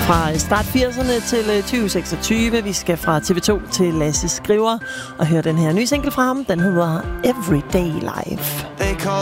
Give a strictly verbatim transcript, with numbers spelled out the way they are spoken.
Fra start firserne til tyve seksogtyve. Vi skal fra T V to til Lasse Skriver og høre den her nye single fra ham. Den hedder Everyday Life. They call